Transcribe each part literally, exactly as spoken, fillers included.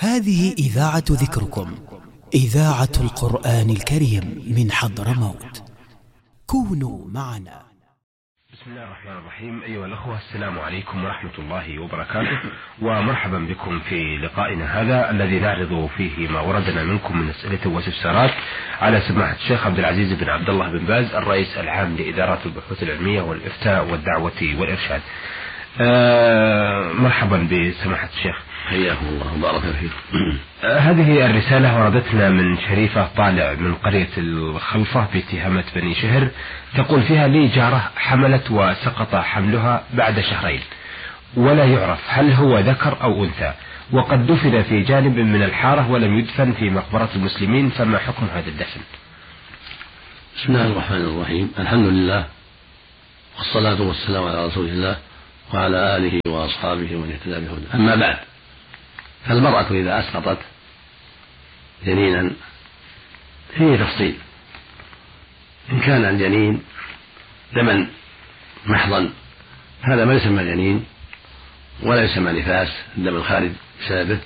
هذه إذاعة ذكركم، إذاعة القرآن الكريم من حضرموت. كونوا معنا. بسم الله الرحمن الرحيم. أيها الأخوة، السلام عليكم ورحمة الله وبركاته، ومرحبا بكم في لقائنا هذا الذي نعرض فيه ما وردنا منكم من أسئلة واستفسارات على سماحة الشيخ عبد العزيز بن عبد الله بن باز، الرئيس العام لإدارات البحوث العلمية والإفتاء والدعوة والإرشاد. آه مرحبا بسماحة الشيخ، حياكم الله وبارك فيك. آه هذه الرسالة وردتنا من شريفة طالع من قرية الخلفة بتهامة بني شهر، تقول فيها: لي جارة حملت وسقط حملها بعد شهرين، ولا يعرف هل هو ذكر أو أنثى، وقد دفن في جانب من الحارة ولم يدفن في مقبرة المسلمين، فما حكم هذا الدفن؟ بسم الله الرحمن الرحيم. الحمد لله والصلاة والسلام على رسول الله وعلى آله وأصحابه ومن اهتدى بهداه. أما بعد، فالمرأة إذا أسقطت جنينا فيه تفصيل. إن كان الجنين دما محضا هذا ما يسمى جنين ولا يسمى نفاس، الدم الخارج بسببه،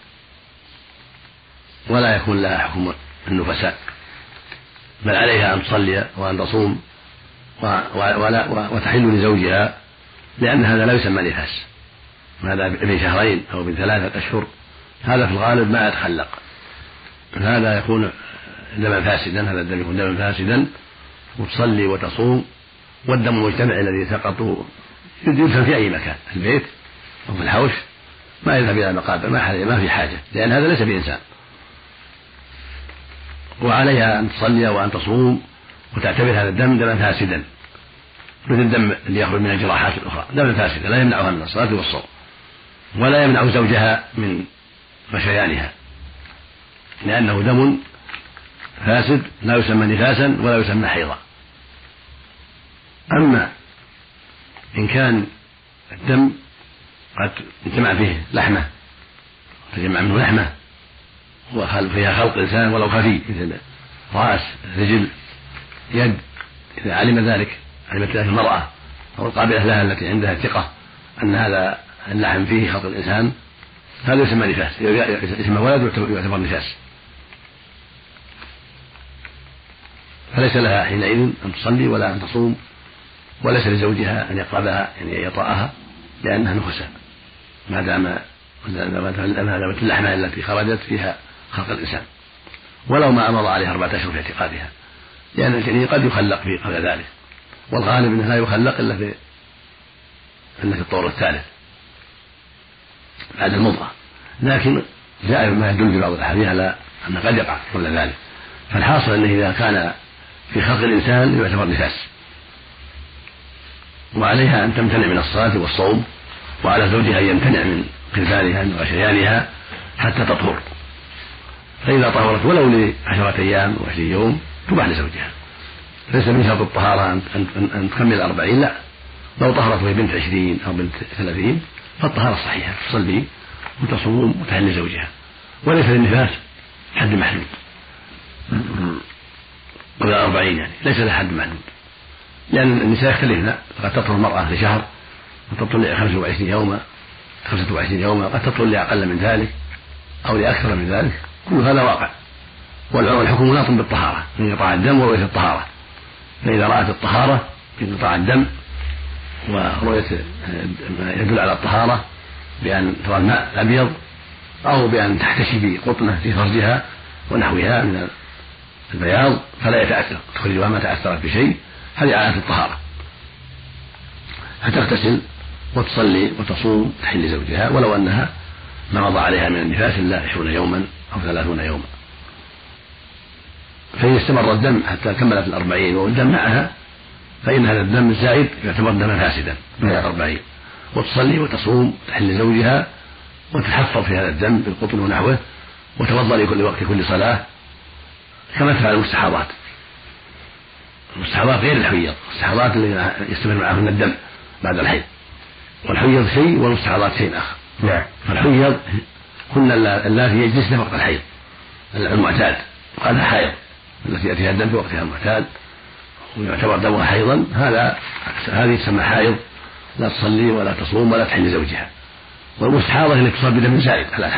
ولا يكون لها حكم النفساء، بل عليها أن تصلي وأن تصوم وتحل لزوجها، لأن هذا لا يسمى نفاس. هذا ابن شهرين أو ابن ثلاثة أشهر هذا في الغالب ما يتخلق، هذا يكون دما فاسدا، هذا الدم يكون دما فاسدا، وتصلي وتصوم، والدم المجتمع الذي سقط يدفن في أي مكان، في البيت أو في الحوش، ما يذهب إلى المقابر، ما في حاجة، لأن هذا ليس بإنسان. وعليها أن تصلي وأن تصوم وتعتبر هذا الدم دما فاسدا، مثل الدم اللي يخرج من الجراحات الأخرى، دم فاسدا لا يمنعها من الصلاة والصوم، ولا يمنع زوجها من غشيانها، لأنه دم فاسد لا يسمى نفاسا ولا يسمى حيضا. أما إن كان الدم قد اجتمع فيه لحمة، تجمع منه لحمة وفيها خلق إنسان ولو خفي، مثل رأس، رجل، يد، إذا علم ذلك، علمت ذلك المرأة أو القابلة لها التي عندها ثقة أن هذا اللحم فيه خلق الإنسان، هذا يسمى نفاس، يسمى ولد ويعتبر نفاس، فليس لها حينئذ أن تصلي ولا أن تصوم، وليس لزوجها أن يقربها يعني يطأها، لأنها نفساء ما دام ما اللحمة التي خرجت فيها خلق الإنسان، ولو ما أمر عليها أربعة أشهر في اعتقادها، لأن الجنين قد يخلق في قبل ذلك، والغالب أنه لا يخلق إلا في إلا في الطور الثالث بعد المضغة، لكن جاء ما يدل في بعض الأحاديث على أن قد يقع قبل ذلك. فالحاصل أنه إذا كان في خلق الإنسان يعتبر نفاس، وعليها أن تمتنع من الصلاة والصوم، وعلى زوجها أن يمتنع من قرفانها من غشيانها حتى تطهر، فإذا طهرت ولو لعشرة أيام وعشرين يوم تباح لزوجها، ليس من شرط الطهارة أن, أن, أن تكمل أربعين، لا، لو طهرت وهي بنت عشرين أو بنت ثلاثين فالطهارة صحيحة، تصلي وتصوم وتحل زوجها، وليس للنفاس حد محدود قبل أربعين، يعني ليس لها حد محدود، لأن النساء يختلفن، قد تطهر المرأة لشهر وتطهر لخمسة وعشرين يوما خمسة وعشرين يوما، قد تطهر لأقل من ذلك أو لأكثر من ذلك، كل هذا واقع، والحكم مناط بالطهارة، انقطاع الدم ورؤية الطهارة، فإذا رأت الطهارة انقطاع الدم ورؤية ما يدل على الطهارة بأن ترى الماء الأبيض أو بأن تحتشي بقطنة في فرجها ونحوها من البياض فلا يتأثر، تخرجها ما تأثرت بشيء، هذه علامة الطهارة، فتغتسل وتصلي وتصوم تحل زوجها، ولو أنها ما مضى عليها من النفاس إلا عشرون يوما أو ثلاثون يوما. فإن استمر الدم حتى كملت الأربعين والدم معها فإن هذا الدم الزائد يعتبر دما فاسدا من الأربعين، وتصلي وتصوم تحل زوجها وتحفظ في هذا الدم بالقطن ونحوه، وتوضأ لكل وقت كل صلاة كما تفعل المستحاضات. المستحاضات غير الحيض، المستحاضات اللي يستمر معهن الدم بعد الحيض، والحيض شيء والمستحاضات شيء آخر. نعم. فالحيض كن اللاتي يجلسن وقت الحيض المعتاد، وهذا حيض التي يأتيها الدم في وقتها المعتاد ويعتبر دمها حيضا، هذا هذه تسمى حائض، لا تصلي ولا تصوم ولا تحل زوجها. والمستحاضة التي تصاب بدم زائد على الحيض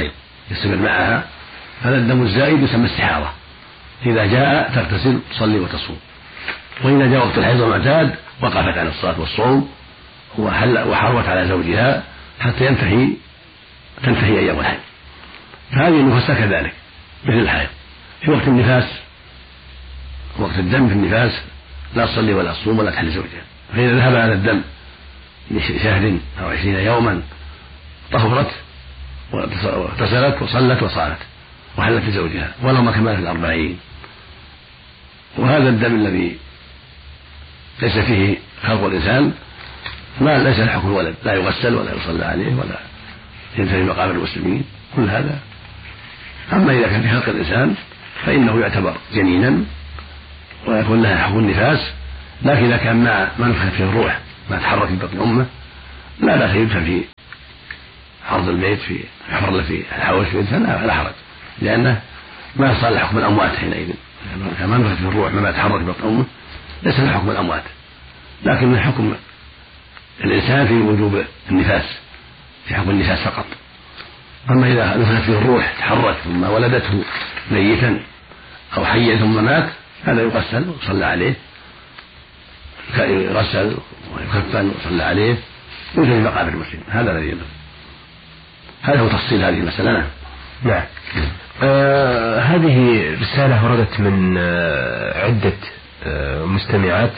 يستمر معها، هذا الدم الزائد يسمى استحاضة. إذا جاء تغتسل تصلي وتصوم. وإذا جاء وقت الحيض المعتاد وقفت عن الصلاة والصوم وحرمت على زوجها حتى ينتهي تنتهي أيام الحيض. فهذه النفاس كذلك مثل الحيض. في وقت النفاس، وقت الدم في النفاس لا تصلي ولا تصوم ولا تحل زوجها. فإذا ذهب هذا الدم لشهر أو عشرين يوما طهرت واغتسلت وصلت وصامت وحلت لزوجها ولو ما كملت الأربعين. وهذا الدم الذي ليس فيه خلق الإنسان ما ليس له حكم الولد، لا يغسل ولا يصلى عليه ولا ينتهي مقابر المسلمين، كل هذا. أما إذا كان في خلق الإنسان فإنه يعتبر جنينا ويكون لها حكم النفاس، لكن إذا كان ما ما نفخت فيه الروح، ما تحرك في بطن أمه، لا بأس يدفن في عرض البيت في حفر في الحوش في الإنسان، لا حرج، لأنه ما صار حكم الأموات حينئذ. ما نفخت فيه الروح ما تحرك في بطن أمه ليس له حكم الأموات، لكن من حكم الإنسان في وجوب النفاس، في حكم النفاس فقط. أما إذا نفخت فيه الروح تحرك ثم ولدته ميتا أو حيا ثم مات، هذا يغسل ويصلى عليه، يغسل ويكفن ويصلى عليه ويوجد في مقابر المسلمين. هذا الذي يدل. هذا هو تفصيل هذه المسألة. نعم. آه هذه رسالة وردت من آه عدة آه مستمعات،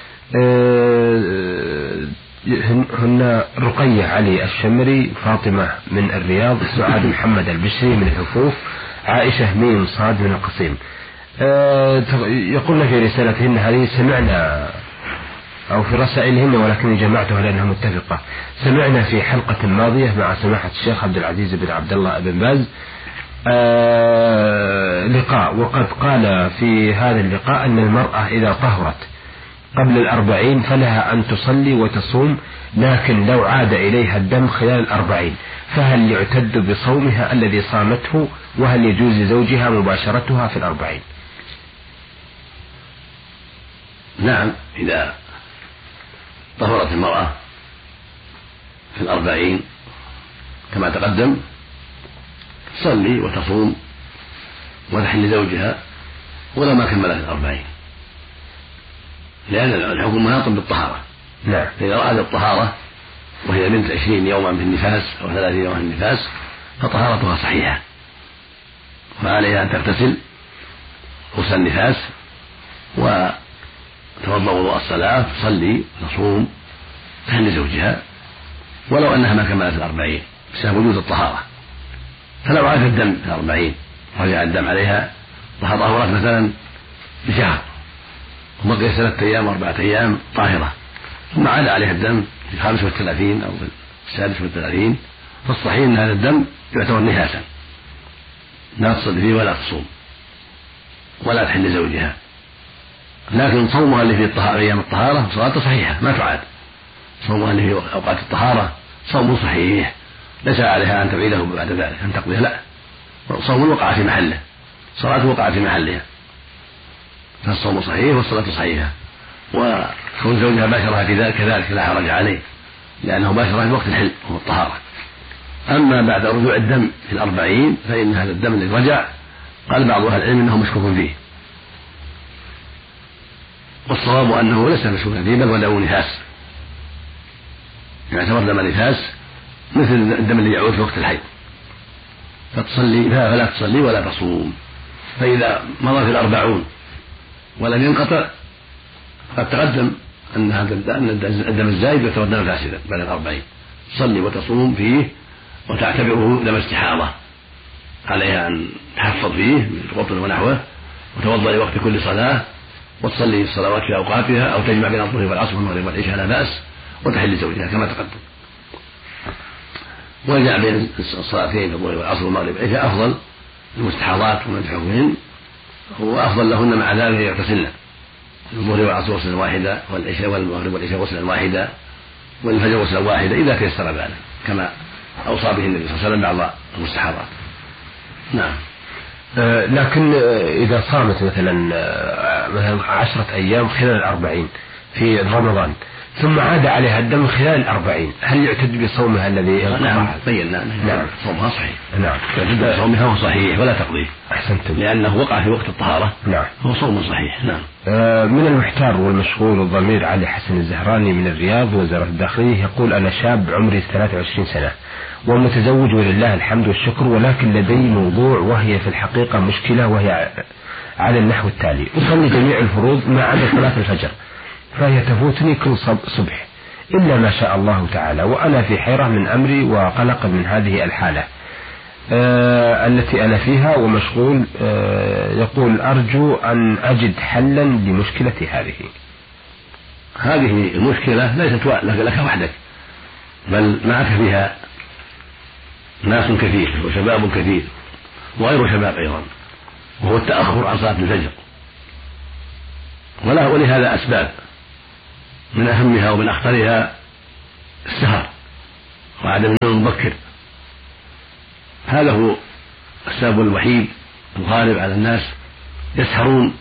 آه هن رقية علي الشمري، فاطمة من الرياض، سعاد محمد البشري من الحفوف، عائشة ميم صاد من القصيم. أه يقولن في رسالتهن هذه سمعنا أو في رسائلهن ولكني جمعتها لأنها متفقة. سمعنا في حلقة ماضية مع سماحة الشيخ عبد العزيز بن عبد الله بن باز أه لقاء، وقد قال في هذا اللقاء أن المرأة إذا طهرت قبل الأربعين فلها أن تصلي وتصوم، لكن لو عاد إليها الدم خلال الأربعين فهل يعتد بصومها الذي صامته، وهل يجوز لزوجها مباشرتها في الأربعين؟ نعم، إذا طهرت المرأة في الأربعين كما تقدم تصلي وتصوم وتحل لزوجها ولو ما كملت الأربعين، لأن الحكم مناط بالطهارة. نعم. إذا رأت الطهارة وهي بنت عشرين يوما في النفاس أو ثلاثين يوما في النفاس فطهارتها صحيحة، فعليها أن تغتسل غسل النفاس وتوضأ وضوء الصلاة، تصلي وتصوم تحل لزوجها ولو أنها ما كملت الأربعين بسبب وجود الطهارة. فلو عاد الدم في الأربعين رجع الدم عليها وطهرت مثلا بشهر وبقي ثلاثة أيام وأربعة أيام طاهرة ثم عاد عليها الدم في الخامس والثلاثين أو في السادس والثلاثين، فالصحيح أن هذا الدم يعتبر نفاسا، لا تصلي فيه ولا تصوم ولا تحل زوجها، لكن صومها اللي في الطهارة أيام الطهارة صلاته صحيحة ما تعاد. صومها اللي في أوقات الطهارة صوم صحيح ليس عليها أن تعيده بعد ذلك أن تقضيه، لا، صوم وقع في محله، صلاة وقع في محلها، فالصوم صحيح والصلاة صحيحة. وكون زوجها باشرها كذلك لا حرج عليه لأنه باشرها في وقت الحل وهو الطهارة. أما بعد رجوع الدم في الأربعين فإن هذا الدم الذي رجع قال بعض أهل العلم أنه مشكوك فيه، والصواب أنه ليس مشكوكا فيه بل وله نفاس، يعتبر دم نفاس مثل الدم الذي يعود في وقت الحيض، فتصلي فلا تصلي ولا تصوم. فإذا مضى في الأربعون ولم ينقطع قد تقدم أن هذا الدم الزايد يعتبر دم فاسدا بعد الأربعين، تصلي وتصوم فيه وتعتبره دم استحاضة، عليها أن تحفظ فيه من القطن ونحوه وتوضأ لوقت كل صلاة وتصلي الصلوات في أوقاتها أو تجمع بين الظهر والعصر والمغرب والعشاء لا بأس وتحل زوجها كما تقدم. وجاء بين الصلاتين الظهر والعصر والمغرب والعشاء أفضل المستحاضات ومدحوهن، وأفضل لهن مع ذلك يغتسلن الظهر والعصر غسلا واحدا والعشاء والمغرب والعشاء غسلا واحدا والفجر غسلا واحدا إذا تيسر ذلك كما أوصى به النبي صلى الله عليه وسلم بعض المستحاضات. نعم. آه لكن إذا صامت مثلا آه مثلا عشرة أيام خلال الأربعين في رمضان ثم عاد عليها الدم خلال الأربعين، هل يعتد بصومها الذي نعم بينا نعم صومها صحيح. نعم يعتد بصومها هو صحيح ولا تقضيه. أحسنتم. لأنه وقع في وقت الطهارة. نعم هو صوم صحيح. نعم. آه من المحتار والمشغول الضمير علي حسن الزهراني من الرياض وزارة الداخلية يقول: أنا شاب عمري ثلاثة وعشرين سنة ومتزوج ولله الحمد والشكر، ولكن لدي موضوع وهي في الحقيقة مشكلة، وهي على النحو التالي: أصلي جميع الفروض ما عدا صلاة الفجر، فهي تفوتني كل صبح إلا ما شاء الله تعالى، وأنا في حيرة من أمري وقلق من هذه الحالة آه التي أنا فيها ومشغول. آه يقول: أرجو أن أجد حلا لمشكلتي هذه. هذه المشكلة ليست لك وحدك، بل معك فيها ناس كثير وشباب كثير وغير شباب أيضا، وهو التأخر عن صلاة الفجر، وله ولهذا أسباب، من أهمها ومن أخطرها السهر وعدم النوم المبكر. هذا هو السبب الوحيد الغالب على الناس، يسهرون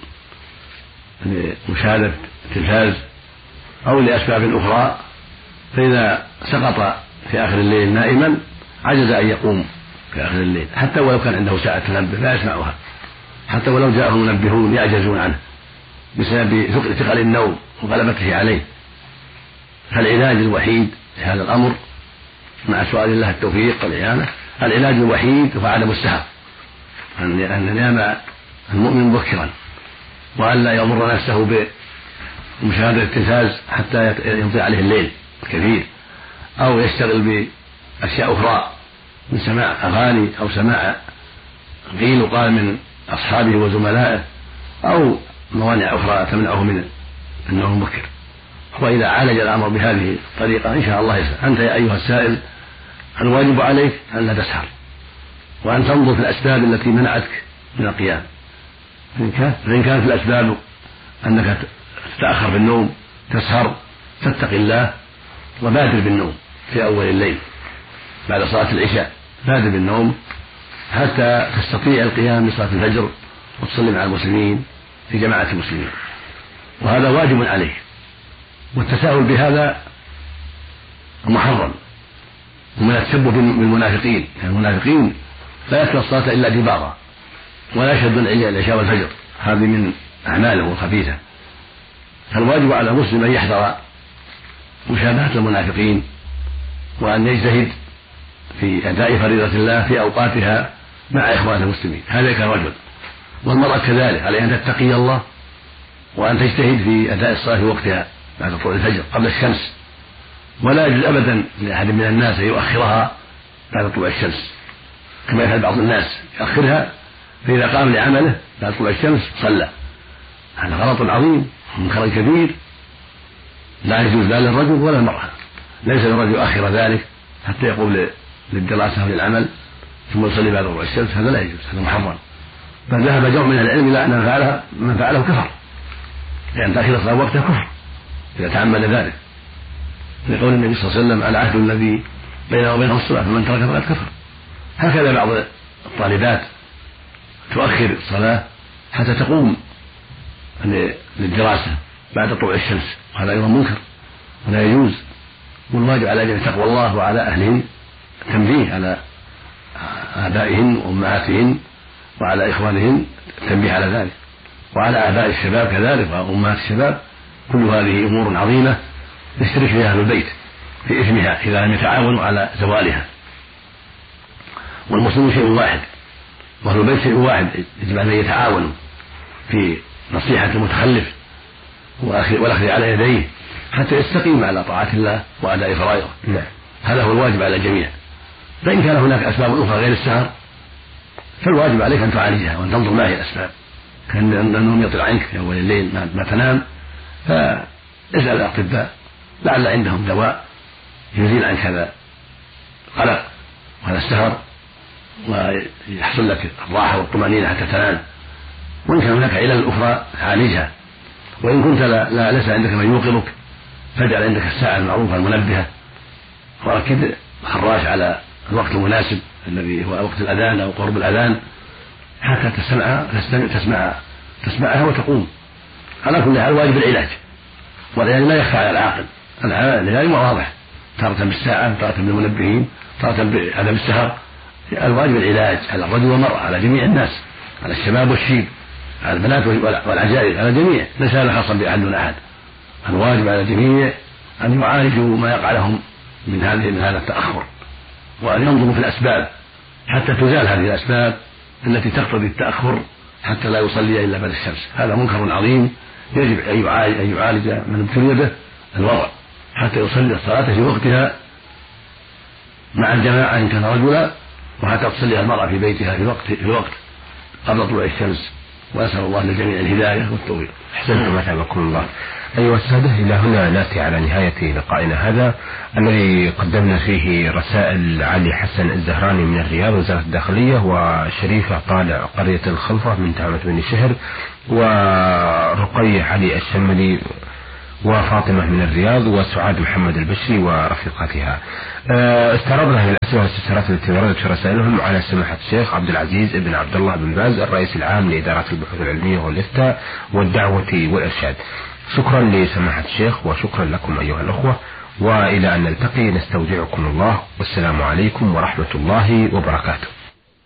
لمشاهدة التلفاز أو لأسباب أخرى، فإذا سقط في آخر الليل نائما عجز أن يقوم في آخر الليل، حتى ولو كان عنده ساعة تنبه لا يسمعها، حتى ولو جاءه منبهون يعجزون عنه بسبب ثقل النوم وغلبته عليه. فالعلاج الوحيد لهذا الأمر مع سؤال الله التوفيق والإعانة، العلاج الوحيد هو عدم السهر، أن ينام المؤمن مبكرا، وأن لا يضر نفسه بمشاهدة التلفاز حتى يمضي عليه الليل الكثير، أو يشتغل بأشياء أخرى من سماع أغاني أو سماع قيل وقال من أصحابه وزملائه، أو موانع أخرى تمنعه من النوم المبكر. وإذا عالج الأمر بهذه الطريقة إن شاء الله يسهل. أنت يا أيها السائل الواجب عليك أن لا تسهر، وأن تنظر في الأسباب التي منعتك من القيام، فإن كانت الأسباب أنك تتأخر في النوم تسهر فاتق الله وبادر بالنوم في أول الليل بعد صلاة العشاء، بادر بالنوم حتى تستطيع القيام بصلاة الفجر وتصلي مع المسلمين في جماعة المسلمين، وهذا واجب عليك. والتساهل بهذا محرم ومن التشبه بالمنافقين، يعني المنافقين لا يترك الصلاة إلا دبارا ولا يشهد العشاء والفجر، هذه من أعمالهم الخبيثة. فالواجب على المسلم أن يحذر مشابهة المنافقين، وأن يجتهد في أداء فريضة الله في أوقاتها مع إخوان المسلمين، هذا كرجل. والمرأة كذلك على أن تتقي الله وأن تجتهد في أداء الصلاة في وقتها بعد طلوع الفجر قبل الشمس، ولا يجوز أبدا لأحد من الناس أن يؤخرها بعد طلوع الشمس كما يفعل بعض الناس، يؤخرها فإذا قام لعمله بعد طلوع الشمس صلى. هذا غلط عظيم ومنكر كبير لا يجوز لا للرجل ولا المرأة. ليس للرجل يؤخر ذلك حتى يقوم للدراسة وللعمل ثم يصلي بعد طلوع الشمس، هذا لا يجوز، هذا محرم. بل ذهب جمع من العلم إلى أن من فعله من فعله كفر، لأن تأخير الصلاة وقتها كفر إذا تعمد ذلك، لقول النبي صلى الله عليه وسلم: العهد الذي بيننا وبينهم الصلاة فمن ترك فقد كفر. هكذا بعض الطالبات تؤخر الصلاة حتى تقوم للدراسة بعد طلوع الشمس، وهذا أيضا منكر ولا يجوز. والواجب على جميع تقوى الله وعلى أهلهن التنبيه على آبائهن وأمهاتهن وعلى إخوانهن التنبيه على ذلك، وعلى آباء الشباب كذلك وأمهات الشباب. كل هذه أمور عظيمة يشترك فيها أهل البيت في إثمها إذا لم يتعاونوا على زوالها. والمسلمون شيء واحد وأهل البيت شيء واحد، يجب أن يتعاونوا في نصيحة المتخلف والأخذ على يديه حتى يستقيم على طاعة الله وأداء فرائضه. هذا هو الواجب على الجميع. فإن كان هناك أسباب أخرى غير السهر فالواجب عليك أن تعالجها وأن تنظر ما هي الأسباب. كان النوم يطلع عنك في أول الليل ما تنام، فاسأل الأطباء لعل عندهم دواء يزيل عنك هذا القلق وهذا السهر ويحصل لك الراحة والطمأنينة حتى تنام. وإن كان هناك علل أخرى عالجها. وإن كنت لا, لا ليس عندك من يوقظك فاجعل عندك الساعة المعروفة المنبهة، وركب الخراج على الوقت المناسب الذي هو وقت الأذان أو قرب الأذان حتى تسمعها تسمع تسمعها وتقوم. على كل حال واجب العلاج، والعلاج لا يخفى على العاقل العلم واضح، تارة بالساعة، تارة بالمنبهين، تارة بعدم السهر. الواجب العلاج على الرجل والمرأة، على جميع الناس، على الشباب والشيب، على البنات والعجائز، على الجميع، ليس هذا خاصا بأحد دون أحد. الواجب على الجميع أن يعالجوا ما يقع لهم من هذه من هذا التأخر، وأن ينظروا في الأسباب حتى تزال هذه الأسباب التي تقتضي التأخر حتى لا يصلي إلا بعد الشمس. هذا منكر عظيم يجب أن يعالج, أن يعالج من ابتلي به الوضع حتى يصلي الصلاة في وقتها مع الجماعة إن كان رجلا، وحتى تصليها المرأة في بيتها في وقت في وقت قبل طلوع الشمس. وأسأل الله للجميع الهداية والتوفيق. أحسنتم وثابكم الله. أيها السادة، إلى هنا نأتي على نهاية لقائنا هذا الذي قدمنا فيه رسائل علي حسن الزهراني من الرياض وزارة الداخلية، وشريفة طالع قرية الخلفة من تهامة بن شهر، ورقية علي الشملي وفاطمة من الرياض، وسعاد محمد البشري ورفيقاتها. استعرضنا هذه الأسئلة والاستفسارات التي وردت في رسائلهم على سماحة الشيخ عبد العزيز بن عبد الله بن باز الرئيس العام لإدارة البحوث العلمية والإفتاء والدعوة والإرشاد. شكرا لسماحة الشيخ وشكرا لكم أيها الأخوة، وإلى أن نلتقي نستودعكم الله، والسلام عليكم ورحمة الله وبركاته.